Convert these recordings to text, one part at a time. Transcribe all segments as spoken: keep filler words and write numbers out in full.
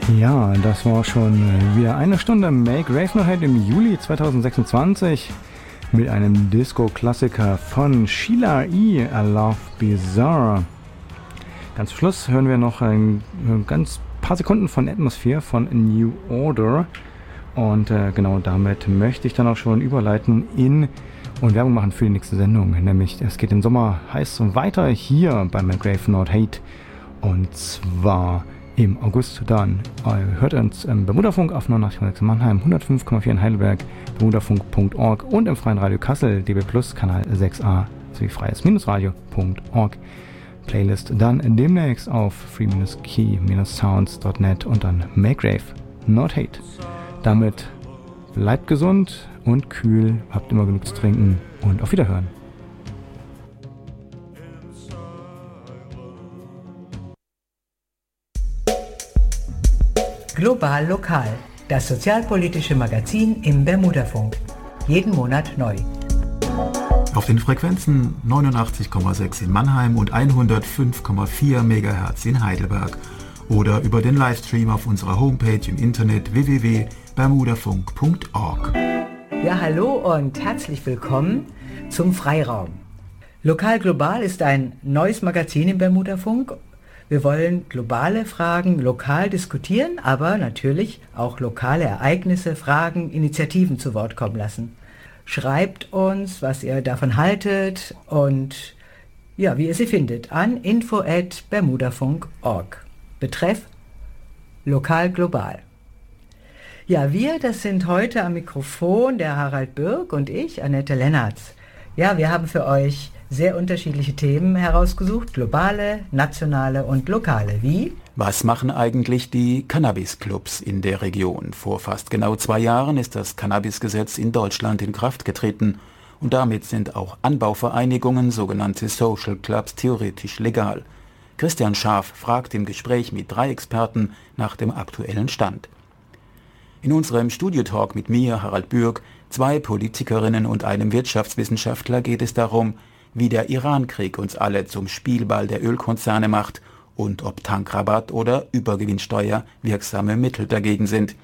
Ja, das war schon wieder eine Stunde Make Rave No Hate im Juli zweitausendsechsundzwanzig mit einem Disco-Klassiker von Sheila E. I Love Bizarre. Ganz zum Schluss hören wir noch ein, ein ganz paar Sekunden von Atmosphere von New Order. Und äh, genau damit möchte ich dann auch schon überleiten in und Werbung machen für die nächste Sendung. Nämlich, es geht im Sommer heiß weiter hier bei Make Rave No Hate. Und zwar im August dann. Äh, hört uns im Bermudafunk auf neunundachtzig Komma sechs in Mannheim, hundertfünf Komma vier in Heidelberg, bermudafunk punkt org und im Freien Radio Kassel, D B Plus, Kanal sechs a, sowie freies-radio punkt org. Playlist dann demnächst auf free key sounds punkt net und dann Make Rave Not Hate. Damit bleibt gesund und kühl, habt immer genug zu trinken und auf Wiederhören. Global Lokal, das sozialpolitische Magazin im Bermudafunk. Jeden Monat neu. Auf den Frequenzen neunundachtzig Komma sechs in Mannheim und hundertfünf Komma vier Megahertz in Heidelberg oder über den Livestream auf unserer Homepage im Internet w w w punkt bermudafunk punkt org. Ja, hallo und herzlich willkommen zum Freiraum. Lokal Global ist ein neues Magazin im Bermudafunk. Wir wollen globale Fragen lokal diskutieren, aber natürlich auch lokale Ereignisse, Fragen, Initiativen zu Wort kommen lassen. Schreibt uns, was ihr davon haltet und ja, wie ihr sie findet, an info at bermudafunk punkt org. Betreff Lokal Global. Ja, wir, das sind heute am Mikrofon der Harald Bürg und ich, Annette Lennartz. Ja, wir haben für euch sehr unterschiedliche Themen herausgesucht, globale, nationale und lokale. Wie? Was machen eigentlich die Cannabis-Clubs in der Region? Vor fast genau zwei Jahren ist das Cannabis-Gesetz in Deutschland in Kraft getreten und damit sind auch Anbauvereinigungen, sogenannte Social Clubs, theoretisch legal. Christian Scharf fragt im Gespräch mit drei Experten nach dem aktuellen Stand. In unserem Studiotalk mit mir, Harald Bürg, zwei Politikerinnen und einem Wirtschaftswissenschaftler geht es darum, wie der Iran-Krieg uns alle zum Spielball der Ölkonzerne macht und ob Tankrabatt oder Übergewinnsteuer wirksame Mittel dagegen sind.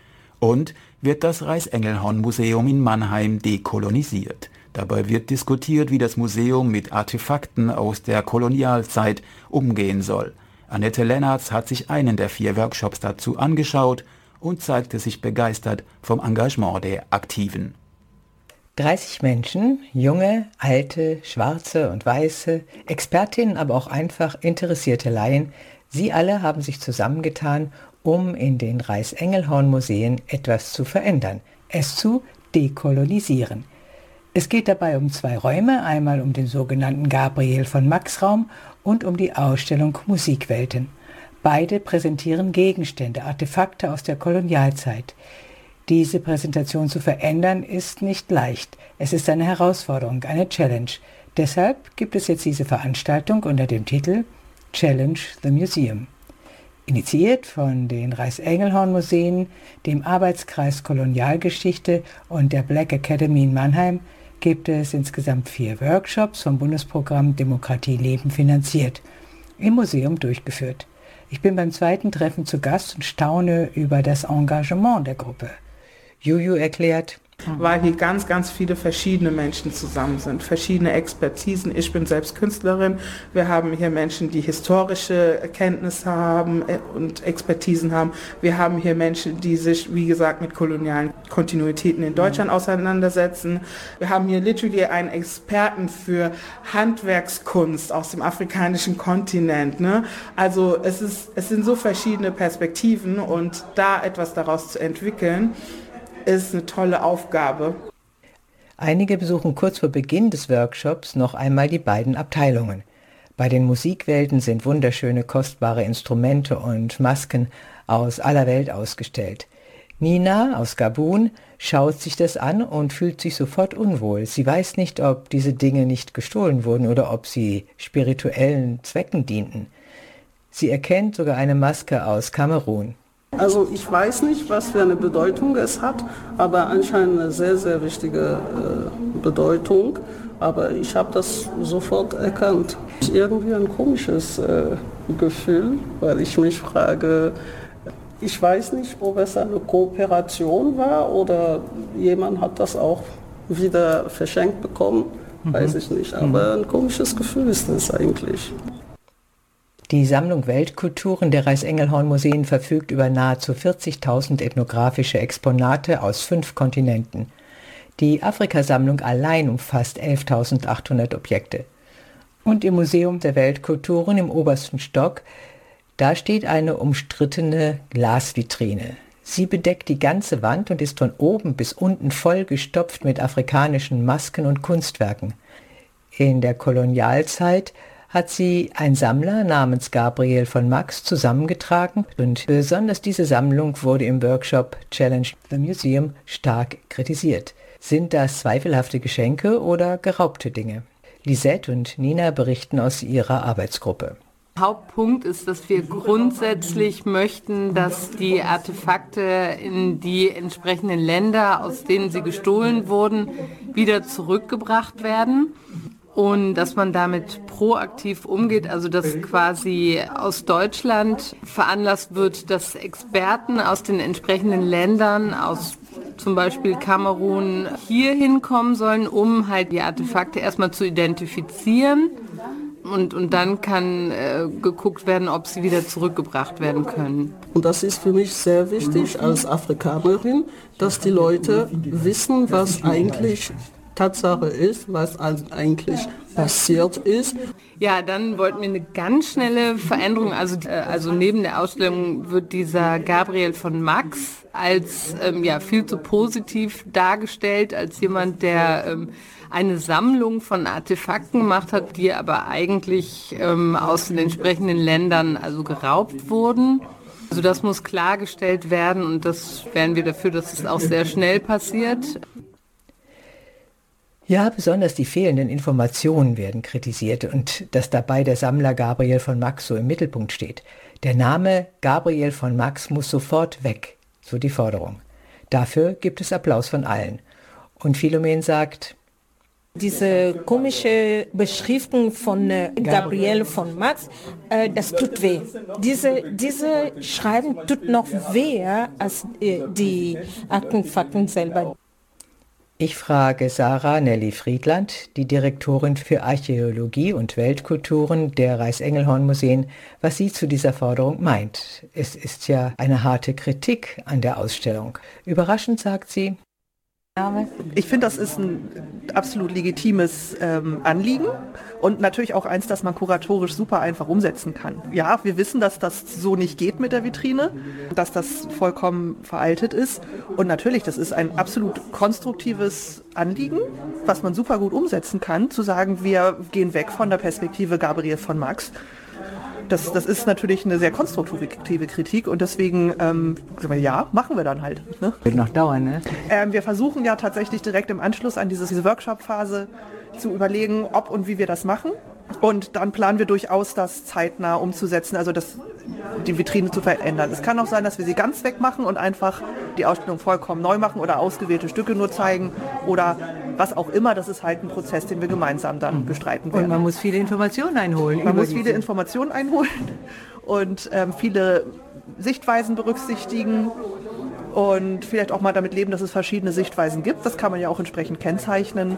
Und wird das Reichsengelhorn-Museum in Mannheim dekolonisiert? Dabei wird diskutiert, wie das Museum mit Artefakten aus der Kolonialzeit umgehen soll. Annette Lennartz hat sich einen der vier Workshops dazu angeschaut und zeigte sich begeistert vom Engagement der Aktiven. dreißig Menschen, junge, alte, schwarze und weiße, Expertinnen, aber auch einfach interessierte Laien, sie alle haben sich zusammengetan, um in den Reichsengelhorn-Museen etwas zu verändern, es zu dekolonisieren. Es geht dabei um zwei Räume, einmal um den sogenannten Gabriel von Max Raum und um die Ausstellung Musikwelten. Beide präsentieren Gegenstände, Artefakte aus der Kolonialzeit. Diese Präsentation zu verändern ist nicht leicht. Es ist eine Herausforderung, eine Challenge. Deshalb gibt es jetzt diese Veranstaltung unter dem Titel Challenge the Museum. Initiiert von den Reichsengelhorn-Museen, dem Arbeitskreis Kolonialgeschichte und der Black Academy in Mannheim gibt es insgesamt vier Workshops vom Bundesprogramm Demokratie leben finanziert, im Museum durchgeführt. Ich bin beim zweiten Treffen zu Gast und staune über das Engagement der Gruppe. Juju erklärt, weil hier ganz, ganz viele verschiedene Menschen zusammen sind, verschiedene Expertisen. Ich bin selbst Künstlerin. Wir haben hier Menschen, die historische Kenntnisse haben und Expertisen haben. Wir haben hier Menschen, die sich, wie gesagt, mit kolonialen Kontinuitäten in Deutschland auseinandersetzen. Wir haben hier literally einen Experten für Handwerkskunst aus dem afrikanischen Kontinent. Ne? Also es ist, es sind so verschiedene Perspektiven und da etwas daraus zu entwickeln, ist eine tolle Aufgabe. Einige besuchen kurz vor Beginn des Workshops noch einmal die beiden Abteilungen. Bei den Musikwelten sind wunderschöne, kostbare Instrumente und Masken aus aller Welt ausgestellt. Nina aus Gabun schaut sich das an und fühlt sich sofort unwohl. Sie weiß nicht, ob diese Dinge nicht gestohlen wurden oder ob sie spirituellen Zwecken dienten. Sie erkennt sogar eine Maske aus Kamerun. Also ich weiß nicht, was für eine Bedeutung es hat, aber anscheinend eine sehr, sehr wichtige äh, Bedeutung. Aber ich habe das sofort erkannt. Irgendwie ein komisches äh, Gefühl, weil ich mich frage, Ich weiß nicht, ob es eine Kooperation war oder jemand hat das auch wieder verschenkt bekommen, mhm. weiß ich nicht. Aber ein komisches Gefühl ist es eigentlich. Die Sammlung Weltkulturen der Reichs-Engelhorn-Museen verfügt über nahezu vierzigtausend ethnografische Exponate aus fünf Kontinenten. Die Afrikasammlung allein umfasst elftausendachthundert Objekte. Und im Museum der Weltkulturen im obersten Stock, da steht eine umstrittene Glasvitrine. Sie bedeckt die ganze Wand und ist von oben bis unten vollgestopft mit afrikanischen Masken und Kunstwerken. In der Kolonialzeit hat sie ein Sammler namens Gabriel von Max zusammengetragen und besonders diese Sammlung wurde im Workshop Challenge the Museum stark kritisiert. Sind das zweifelhafte Geschenke oder geraubte Dinge? Lisette und Nina berichten aus ihrer Arbeitsgruppe. Hauptpunkt ist, dass wir grundsätzlich möchten, dass die Artefakte in die entsprechenden Länder, aus denen sie gestohlen wurden, wieder zurückgebracht werden. Und dass man damit proaktiv umgeht, also dass quasi aus Deutschland veranlasst wird, dass Experten aus den entsprechenden Ländern, aus zum Beispiel Kamerun, hier hinkommen sollen, um halt die Artefakte erstmal zu identifizieren. Und, und dann kann äh, geguckt werden, ob sie wieder zurückgebracht werden können. Und das ist für mich sehr wichtig als Afrikanerin, dass die Leute wissen, was eigentlich Tatsache ist, was eigentlich passiert ist. Ja, dann wollten wir eine ganz schnelle Veränderung. Also, äh, also neben der Ausstellung wird dieser Gabriel von Max als ähm, ja, viel zu positiv dargestellt, als jemand, der ähm, eine Sammlung von Artefakten gemacht hat, die aber eigentlich ähm, aus den entsprechenden Ländern also geraubt wurden. Also das muss klargestellt werden und das wären wir dafür, dass es auch sehr schnell passiert. Ja, besonders die fehlenden Informationen werden kritisiert und dass dabei der Sammler Gabriel von Max so im Mittelpunkt steht. Der Name Gabriel von Max muss sofort weg, so die Forderung. Dafür gibt es Applaus von allen. Und Philomen sagt: Diese komische Beschriftung von äh, Gabriel von Max, äh, das tut weh. Diese, diese Schreiben tut noch weh als äh, die Artefakten selber. Ich frage Sarah Nelly Friedland, die Direktorin für Archäologie und Weltkulturen der Reichs-Engelhorn-Museen, was sie zu dieser Forderung meint. Es ist ja eine harte Kritik an der Ausstellung. Überraschend sagt sie: Ich finde, das ist ein absolut legitimes ähm, Anliegen und natürlich auch eins, das man kuratorisch super einfach umsetzen kann. Ja, wir wissen, dass das so nicht geht mit der Vitrine, dass das vollkommen veraltet ist und natürlich, das ist ein absolut konstruktives Anliegen, was man super gut umsetzen kann, zu sagen, wir gehen weg von der Perspektive Gabriel von Max. Das, das ist natürlich eine sehr konstruktive Kritik und deswegen, ähm, ja, machen wir dann halt. Ne? Wird noch dauern, ne? Ähm, wir versuchen ja tatsächlich direkt im Anschluss an diese, diese Workshop-Phase zu überlegen, ob und wie wir das machen. Und dann planen wir durchaus, das zeitnah umzusetzen, also das, die Vitrine zu verändern. Es kann auch sein, dass wir sie ganz wegmachen und einfach die Ausstellung vollkommen neu machen oder ausgewählte Stücke nur zeigen oder was auch immer. Das ist halt ein Prozess, den wir gemeinsam dann bestreiten werden. Und man muss viele Informationen einholen. Man muss viele Informationen einholen und ähm, viele Sichtweisen berücksichtigen und vielleicht auch mal damit leben, dass es verschiedene Sichtweisen gibt. Das kann man ja auch entsprechend kennzeichnen.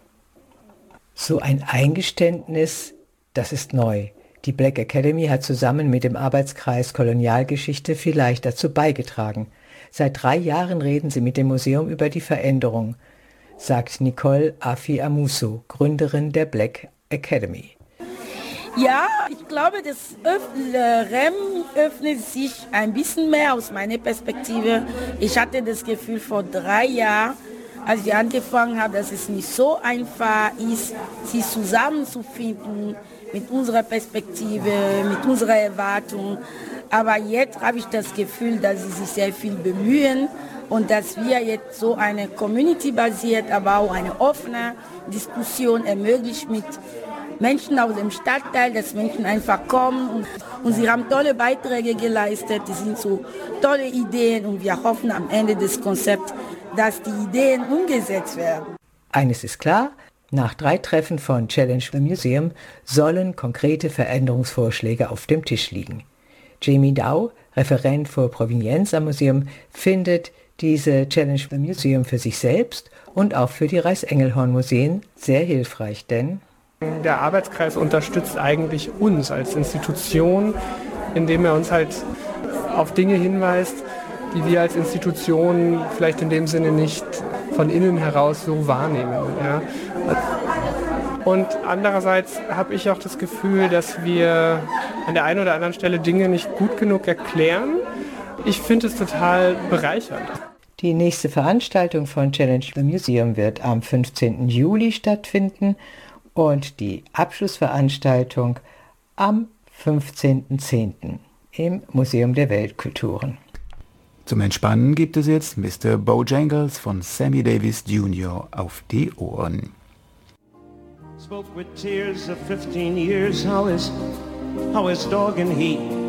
So ein Eingeständnis, das ist neu. Die Black Academy hat zusammen mit dem Arbeitskreis Kolonialgeschichte vielleicht dazu beigetragen. Seit drei Jahren reden sie mit dem Museum über die Veränderung, sagt Nicole Afi-Amuso, Gründerin der Black Academy. Ja, ich glaube, das R E M öffnet sich ein bisschen mehr aus meiner Perspektive. Ich hatte das Gefühl vor drei Jahren, als ich angefangen habe, dass es nicht so einfach ist, sie zusammenzufinden mit unserer Perspektive, mit unserer Erwartung. Aber jetzt habe ich das Gefühl, dass sie sich sehr viel bemühen und dass wir jetzt so eine community-basierte, aber auch eine offene Diskussion ermöglicht mit Menschen aus dem Stadtteil, dass Menschen einfach kommen und, und sie haben tolle Beiträge geleistet, die sind so tolle Ideen und wir hoffen am Ende des Konzepts, dass die Ideen umgesetzt werden. Eines ist klar, nach drei Treffen von Challenge the Museum sollen konkrete Veränderungsvorschläge auf dem Tisch liegen. Jamie Dow, Referent für Provenienz am Museum, findet diese Challenge the Museum für sich selbst und auch für die Reichsengelhorn-Museen sehr hilfreich, denn der Arbeitskreis unterstützt eigentlich uns als Institution, indem er uns halt auf Dinge hinweist, die wir als Institution vielleicht in dem Sinne nicht von innen heraus so wahrnehmen. Ja. Und andererseits habe ich auch das Gefühl, dass wir an der einen oder anderen Stelle Dinge nicht gut genug erklären. Ich finde es total bereichernd. Die nächste Veranstaltung von Challenge the Museum wird am fünfzehnten Juli stattfinden und die Abschlussveranstaltung am fünfzehnten zehnten im Museum der Weltkulturen. Zum Entspannen gibt es jetzt Mister Bojangles von Sammy Davis Junior auf die Ohren. Spoke with tears of fifteen years, how is, how is dog and he?